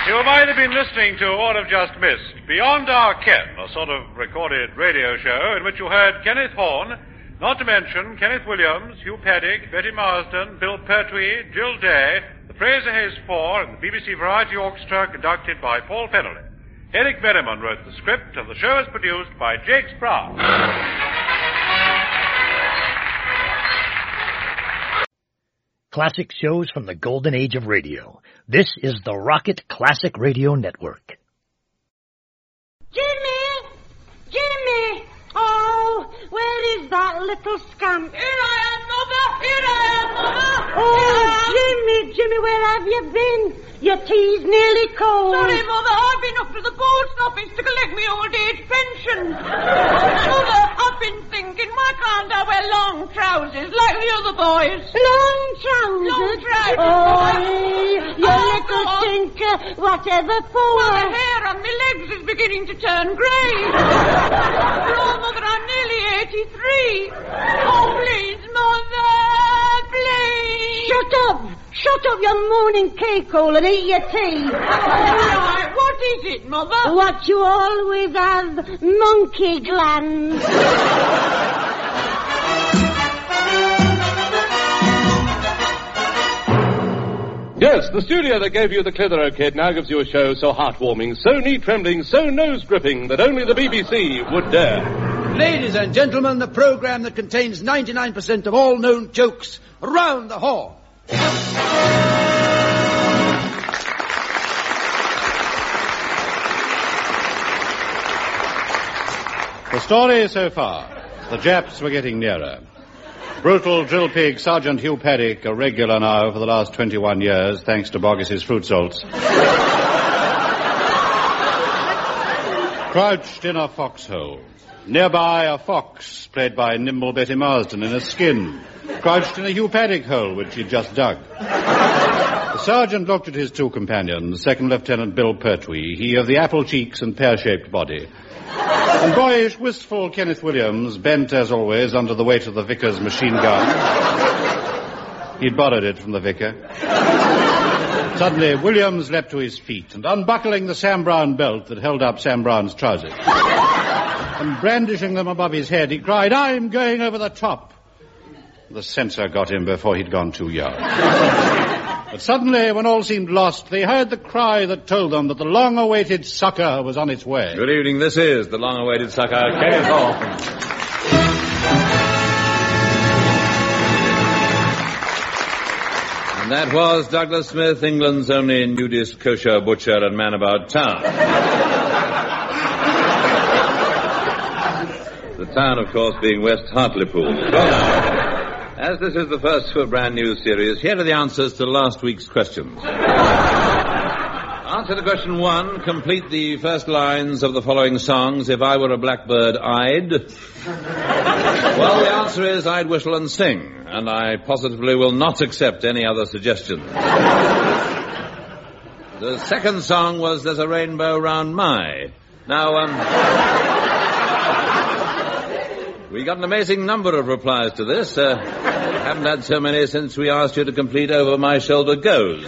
You might have been listening to what have just missed Beyond Our Ken, a sort of recorded radio show in which you heard Kenneth Horne, not to mention Kenneth Williams, Hugh Paddick, Betty Marsden, Bill Pertwee, Jill Day, the Fraser Hayes Four, and the BBC Variety Orchestra conducted by Paul Fennelly. Eric Merriman wrote the script, and the show is produced by Jakes Brown. Classic shows from the golden age of radio. This is the Rocket Classic Radio Network. Jimmy! Jimmy! Oh, where is that little scamp? Here I am, Mother! Here I am, Mother! Oh, Jimmy, where have you been? Your tea's nearly cold. Sorry, Mother, I've been up to the post office to collect my old age pension. Mother, I've been thinking, why can't I wear long trousers like the other boys? Long trousers? Long trousers, Oh, you little stinker, whatever for? Well, the hair on my legs is beginning to turn grey. Oh, Mother, I'm nearly 83. Oh, please, Mother, please. Shut up, you moaning cake-hole, and eat your tea. All right, what is it, Mother? What you always have, monkey glands. Yes, the studio that gave you the Clitheroe Kid now gives you a show so heartwarming, so knee-trembling, so nose-gripping that only the BBC would dare. Ladies and gentlemen, the program that contains 99% of all known jokes around the horn. The story so far. The Japs were getting nearer. Brutal drill pig Sergeant Hugh Paddick, a regular now for the last 21 years, thanks to Boggis's fruit salts, crouched in a foxhole. Nearby, a fox, played by nimble Betty Marsden in a skin, crouched in a Hugh Paddick hole which he'd just dug. The sergeant looked at his two companions, Second Lieutenant Bill Pertwee, he of the apple cheeks and pear-shaped body, and boyish, wistful Kenneth Williams, bent, as always, under the weight of the vicar's machine gun. He'd borrowed it from the vicar. Suddenly, Williams leapt to his feet, and unbuckling the Sam Brown belt that held up Sam Brown's trousers, and brandishing them above his head, he cried, "I'm going over the top." The censor got him before he'd gone 2 yards. But suddenly, when all seemed lost, they heard the cry that told them that the long-awaited succor was on its way. Good evening. This is the long-awaited succor, Kenneth Horne. And that was Douglas Smith, England's only nudist kosher butcher and man about town. The town, of course, being West Hartlepool. As this is the first of a brand new series, here are the answers to last week's questions. Answer to question 1, complete the first lines of the following songs, If I Were a Blackbird, I'd... Well, the answer is I'd whistle and sing, and I positively will not accept any other suggestions. The second song was There's a Rainbow Round My. Now, we got an amazing number of replies to this. Haven't had so many since we asked you to complete Over My Shoulder Goes.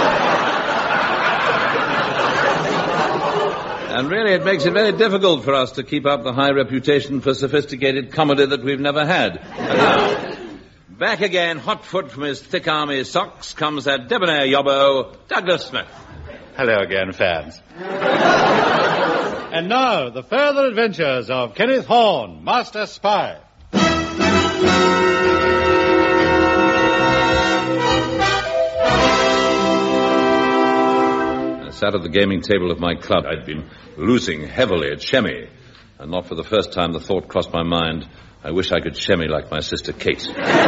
And really, it makes it very difficult for us to keep up the high reputation for sophisticated comedy that we've never had. And now, back again, hot foot from his thick army socks, comes that debonair yobbo, Douglas Smith. Hello again, fans. And now, the further adventures of Kenneth Horne, Master Spy. I sat at the gaming table of my club. I'd been losing heavily at shemmy, and not for the first time the thought crossed my mind, I wish I could shemmy like my sister Kate.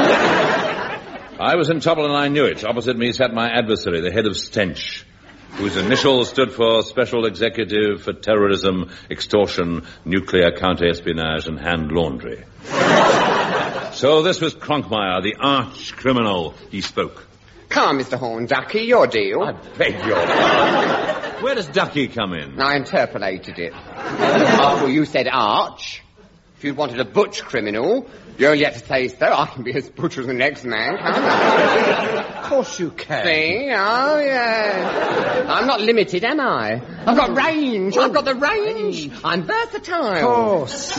I was in trouble and I knew it. Opposite me sat my adversary, the head of Stench, whose initials stood for Special Executive for Terrorism, Extortion, Nuclear Counter-Espionage, and Hand Laundry. So this was Cronkmeyer, the arch-criminal. He spoke. Come, Mr. Horne, Ducky, your deal. I beg your pardon. Where does Ducky come in? I interpolated it. After all, you said arch. If you'd wanted a butch criminal, you only had to say so. I can be as butch as the next man, can't I? Of course you can. See? Oh, yes. I'm not limited, am I? I've got range. I've got the range. I'm versatile. Of course.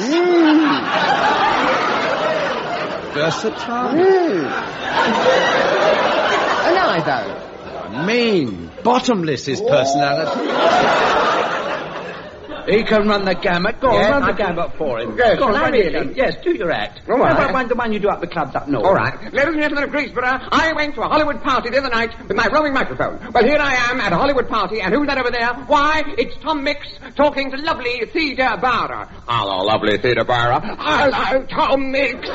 Versatile? And I, though? Mean. Bottomless his personality. He can run the gamut. Go on, run the gamut for him. Yes, Go on, run really? the gamut. Yes, do your act. All right. The one you do up the clubs up north. All right. Ladies and gentlemen of Greensboro, I went to a Hollywood party the other night with my roaming microphone. Well, here I am at a Hollywood party, and who's that over there? Why, it's Tom Mix talking to lovely Theda Bara. Hello, lovely Theda Bara. Hello, Tom Mix.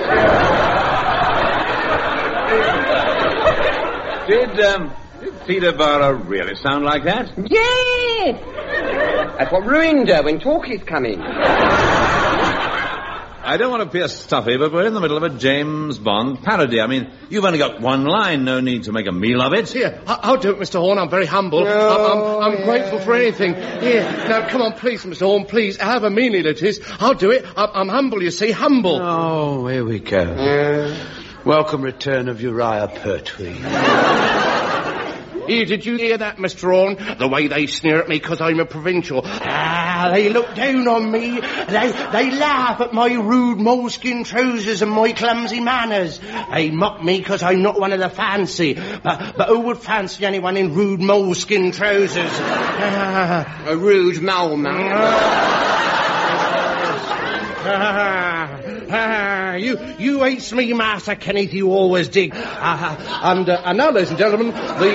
Did Theda Bara really sound like that? Yes! That's what ruined her when talkie's coming. I don't want to appear stuffy, but we're in the middle of a James Bond parody. I mean, you've only got one line, no need to make a meal of it. Here, I'll do it, Mr. Horn. I'm very humble. I'm grateful for anything. Here, now, come on, please, Mr. Horn, please. However menial it is, I'll do it. I'm humble, you see, humble. Oh, here we go. Welcome return of Uriah Pertwee. Here, did you hear that, Mr. Horn? The way they sneer at me because I'm a provincial. They look down on me. They laugh at my rude moleskin trousers and my clumsy manners. They mock me because I'm not one of the fancy. But who would fancy anyone in rude moleskin trousers? A rude mole You hates me, Master Kenneth, you always dig. And now, ladies and gentlemen,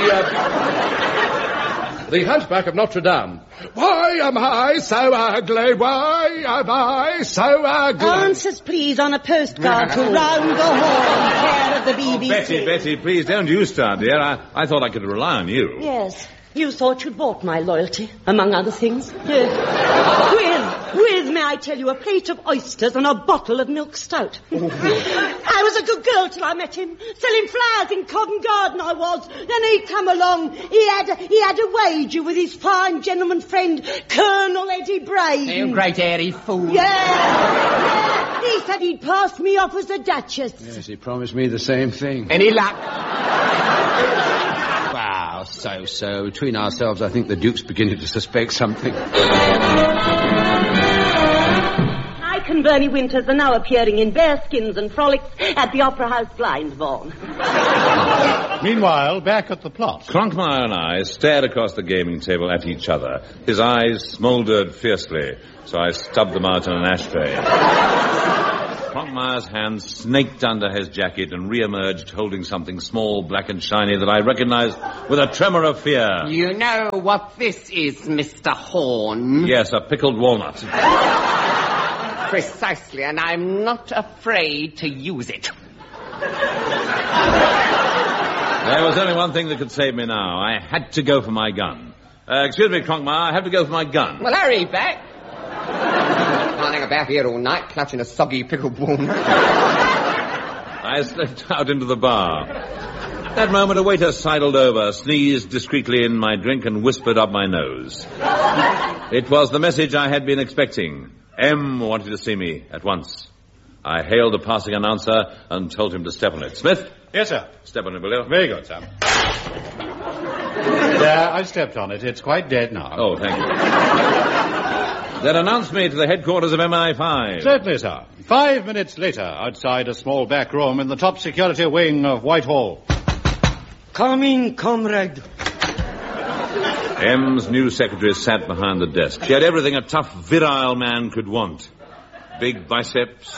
the Hunchback of Notre Dame. Why am I so ugly? Why am I so ugly? Answers, please, on a postcard to Round the Horn, care of the BBC. Betty, please, don't you start, dear. I thought I could rely on you. Yes. You thought you'd bought my loyalty, among other things. Yes. With, may I tell you, a plate of oysters and a bottle of milk stout. I was a good girl till I met him. Selling flowers in Covent Garden I was. Then he come along. He had a wager with his fine gentleman friend, Colonel Eddie Braden. You great airy fool. Yeah. He said he'd pass me off as a duchess. Yes, he promised me the same thing. Any luck? Wow, so. Between ourselves, I think the Duke's beginning to suspect something. Ike and Bernie Winters are now appearing in bearskins and frolics at the Opera House Glyndebourne. Meanwhile, back at the plot. Cronkmeyer and I stared across the gaming table at each other. His eyes smouldered fiercely, so I stubbed them out in an ashtray. Cronkmeyer's hand snaked under his jacket and re-emerged holding something small, black and shiny that I recognized with a tremor of fear. You know what this is, Mr. Horn? Yes, a pickled walnut. Precisely, and I'm not afraid to use it. There was only one thing that could save me now. I had to go for my gun. Excuse me, Cronkmeyer, I have to go for my gun. Well, hurry back. Can't hang about here all night, clutching a soggy pickled walnut. I slipped out into the bar. That moment, a waiter sidled over, sneezed discreetly in my drink, and whispered up my nose. It was the message I had been expecting. M wanted to see me at once. I hailed a passing announcer and told him to step on it. Smith? Yes, sir. Step on it, will you? Very good, sir. There, I've stepped on it. It's quite dead now. Oh, thank you. Then announce me to the headquarters of MI5. Certainly, sir. 5 minutes later, outside a small back room in the top security wing of Whitehall. Come in, comrade. M's new secretary sat behind the desk. She had everything a tough, virile man could want. Big biceps.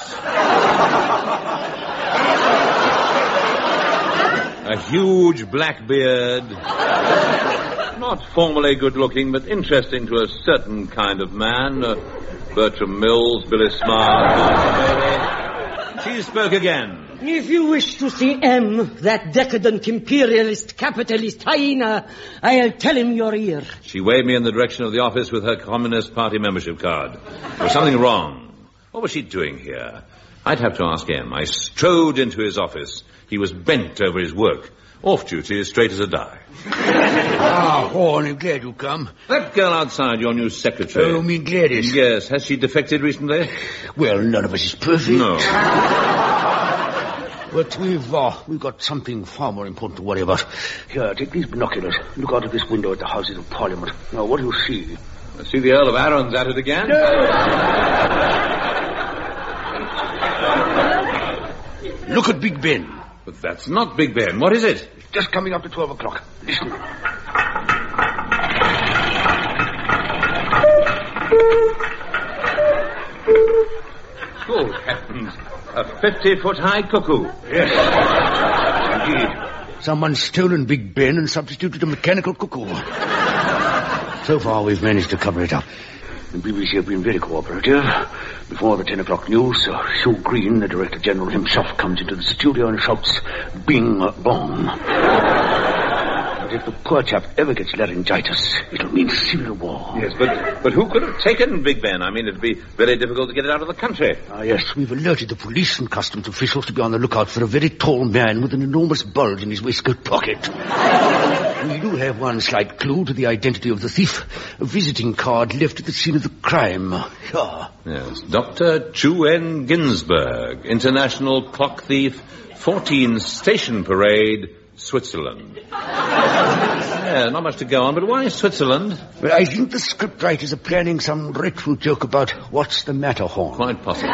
A huge black beard. Not formally good-looking, but interesting to a certain kind of man. Bertram Mills, Billy Smart. She spoke again. If you wish to see M, that decadent imperialist capitalist hyena, I'll tell him your ear. She waved me in the direction of the office with her Communist Party membership card. There was something wrong. What was she doing here? I'd have to ask M. I strode into his office. He was bent over his work. Off duty, as straight as a die. Horn, I'm glad you come. That girl outside, your new secretary. Oh, me Gladys. Yes, has she defected recently? Well, none of us is perfect. No. But we've got something far more important to worry about. Here, take these binoculars. Look out of this window at the Houses of Parliament. Now, what do you see? I see the Earl of Arran's at it again. Look at Big Ben. But that's not Big Ben. What is it? It's just coming up to 12 o'clock. Listen. Good heavens. A 50-foot-high cuckoo. Yes. Indeed. Someone's stolen Big Ben and substituted a mechanical cuckoo. So far, we've managed to cover it up. The BBC have been very cooperative. Before the 10 o'clock news, Hugh Green, the Director General himself, comes into the studio and shouts, "Bing bong." But if the poor chap ever gets laryngitis, it'll mean civil war. Yes, but who could have taken Big Ben? I mean, it'd be very difficult to get it out of the country. Yes, we've alerted the police and customs officials to be on the lookout for a very tall man with an enormous bulge in his waistcoat pocket. We do have one slight clue to the identity of the thief. A visiting card left at the scene of the crime. Sure. Yes, Dr. Chu-En Ginsberg, International Clock Thief, 14 Station Parade, Switzerland. Yeah, not much to go on, but why Switzerland? Well, I think the scriptwriters are planning some dreadful joke about what's the Matterhorn. Quite possible.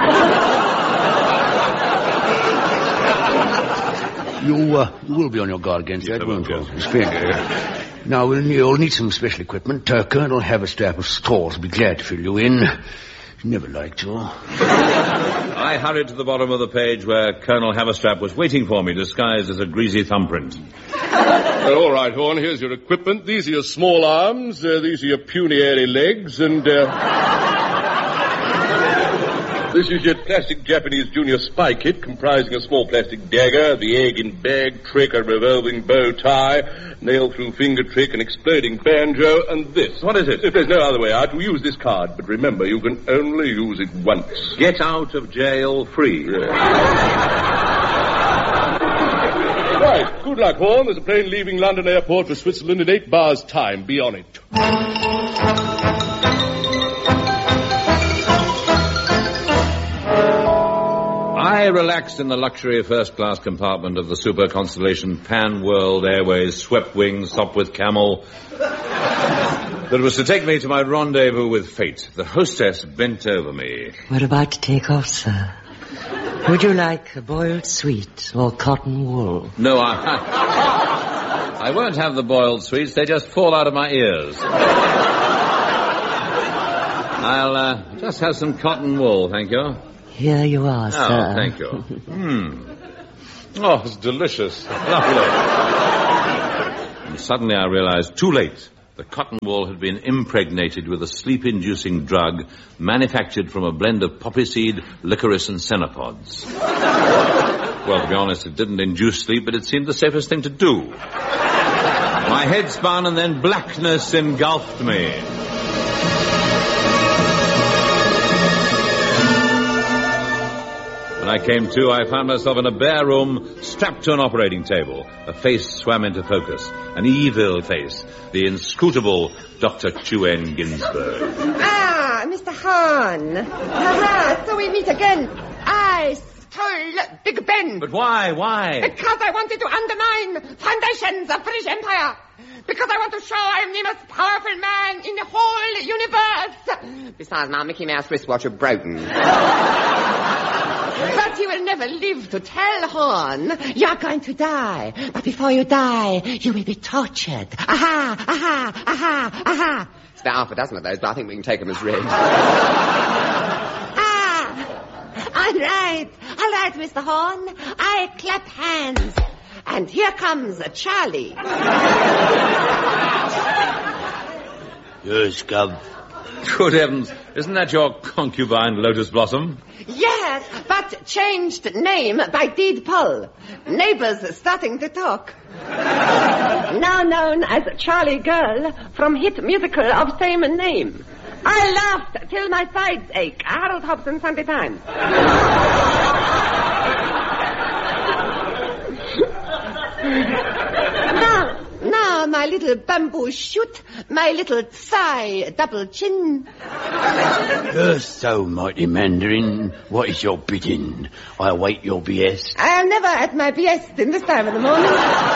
You will be on your guard against that, won't you? Splendid. Now, you'll need some special equipment. Colonel Haverstrap of Stores will be glad to fill you in. He never liked you. I hurried to the bottom of the page where Colonel Haverstrap was waiting for me, disguised as a greasy thumbprint. Well, all right, Horn, here's your equipment. These are your small arms, these are your puny airy legs, and... This is your classic Japanese junior spy kit, comprising a small plastic dagger, the egg-in-bag trick, a revolving bow tie, nail-through finger trick, an exploding banjo, and this. What is it? If there's no other way out, we use this card. But remember, you can only use it once. Get out of jail free. Right. Good luck, Horn. There's a plane leaving London Airport for Switzerland in 8 bars' time. Be on it. I relaxed in the luxury first-class compartment of the super Constellation Pan World Airways Swept-Wing Sopwith Camel that was to take me to my rendezvous with fate. The hostess bent over me. We're about to take off, sir. Would you like a boiled sweet or cotton wool? No, I won't have the boiled sweets. They just fall out of my ears. I'll just have some cotton wool, thank you. Here you are, sir. Oh, thank you. Oh, it's delicious. Lovely. And suddenly I realized, too late, the cotton wool had been impregnated with a sleep-inducing drug manufactured from a blend of poppy seed, licorice, and cenopods. Well, to be honest, it didn't induce sleep, but it seemed the safest thing to do. My head spun, and then blackness engulfed me. When I came to, I found myself in a bare room, strapped to an operating table. A face swam into focus. An evil face. The inscrutable Dr. Chu-En Ginsberg. Ah, Mr. Hahn. Hurrah, so we meet again. I stole Big Ben. But why? Because I wanted to undermine foundations of British Empire. Because I want to show I'm the most powerful man in the whole universe. Besides, my Mickey Mouse wristwatch are broken. But you will never live to tell, Horn. You're going to die. But before you die, you will be tortured. Aha, aha, aha, aha. It's about half a dozen of those, but I think we can take them as read. All right, Mr. Horn. I clap hands. And here comes Charlie. Yes, Gov. Good heavens, isn't that your concubine, Lotus Blossom? Yes, but changed name by deed poll. Neighbors starting to talk. Now known as Charlie Girl from hit musical of same name. I laughed till my sides ache. Harold Hobson, Sunday Times. Now, my little bamboo shoot, my little thigh double chin. You're so mighty, Mandarin. What is your bidding? I await your behest. I am never at my best in this time of the morning.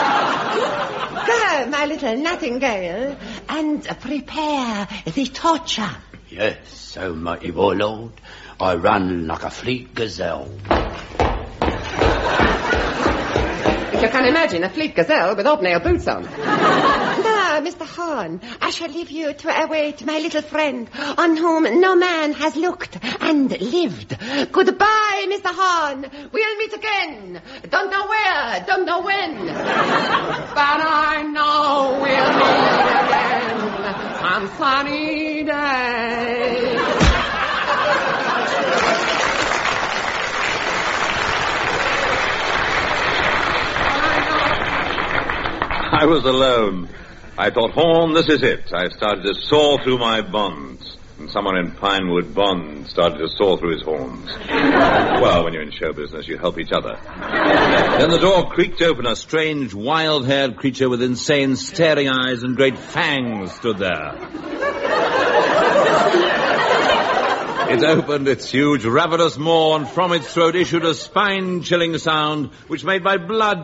Go, my little nightingale, and prepare the torture. Yes, so mighty warlord. I run like a fleet gazelle. If you can imagine a fleet gazelle with hobnail boots on. Now, Mr. Horn, I shall leave you to await my little friend, on whom no man has looked and lived. Goodbye, Mr. Horn. We'll meet again. Don't know where, don't know when. But I know we'll meet again on sunny days. I was alone. I thought, Horn, this is it. I started to saw through my bonds. And someone in Pinewood Bond started to saw through his horns. Well, when you're in show business, you help each other. Then the door creaked open. A strange, wild-haired creature with insane, staring eyes and great fangs stood there. It opened its huge, ravenous maw, and from its throat issued a spine-chilling sound which made my blood